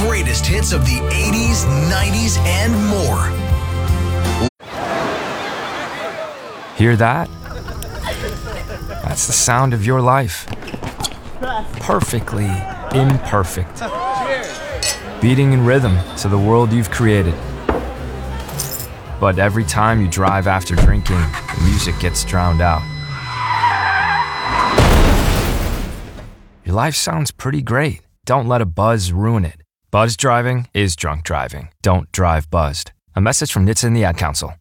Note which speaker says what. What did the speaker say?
Speaker 1: greatest hits of the 80s, 90s, and more.
Speaker 2: Hear that? That's the sound of your life. Perfectly imperfect. Beating in rhythm to the world you've created. But every time you drive after drinking, the music gets drowned out. Your life sounds pretty great. Don't let a buzz ruin it. Buzz driving is drunk driving. Don't drive buzzed. A message from NHTSA and the Ad Council.